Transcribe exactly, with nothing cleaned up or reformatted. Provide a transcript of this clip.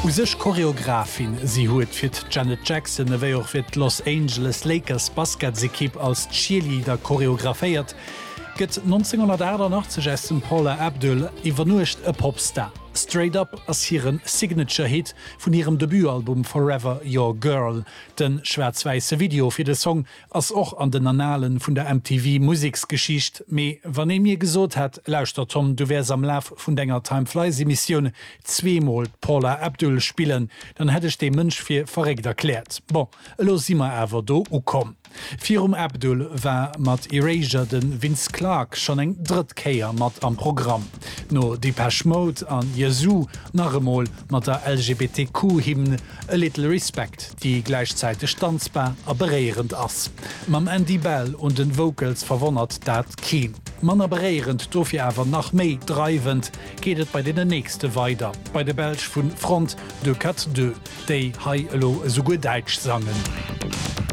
Usech Choreografin sie huet fir Janet Jackson ewéi och fir Los Angeles Lakers Basketsekipp als Cheerleader choreograféiert, gëtt neunzehnhundertachtundachtzig Paula Abdul iwwer nuecht e Popstar. Straight Up ass hireieren Signature-Hit vun ihrem Debütalbum Forever Your Girl. Den schwarz-weiße Video fir de Song ass och an den Annalen vun der M T V-Musiksgeschicht. Mei wann e mir gesot hat, lauschter Tom, du wärst am Laf vun denger Time-Flies-Emission zweemal Paula Abdul spielen, dann hättech de Mënsch fir verregt erklärt. Bon, lo simmer awer do u kom. Firum Abdul war mat Erasure den Vince Clark schon eng drittkeier mat am Programm. No Depeche Mode an Yazoo nachemol mat der L G B T Q-Hymne A Little Respect, die gleichzeitig standsbar a berehrend ass. Mam Andy Bell und den Vocals verwonnert dat Keen. Manner berehrend dofir awer nach méi dreivend gehtet bei den nächste weiter. Bei der Belsch vun Front de Cat deux, déi Hi Hello so gut Deitsch sangen.